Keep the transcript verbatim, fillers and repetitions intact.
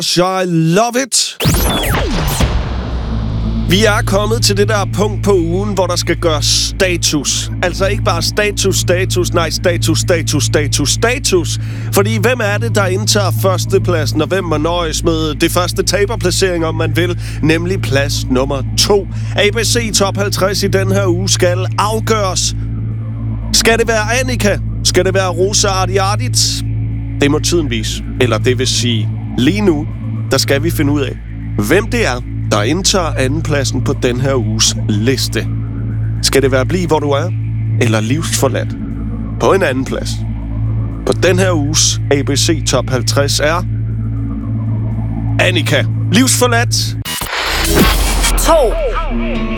I love it. Vi er kommet til det der punkt på ugen, hvor der skal gøres status. Altså ikke bare status, status, nej, status, status, status, status. Fordi hvem er det, der indtager førstepladsen, og hvem må nøjes med det første taberplacering, om man vil, nemlig plads nummer to. A B C Top halvtreds i den her uge skal afgøres. Skal det være Annika? Skal det være Rosa Ardiardit? Det må tiden vise. Eller det vil sige, lige nu, der skal vi finde ud af, hvem det er, der indtager andenpladsen på den her uges liste. Skal det være Bliv hvor du er, eller Livsforladt? På en anden plads. På den her uges A B C Top halvtreds er Annika. Livsforladt. to.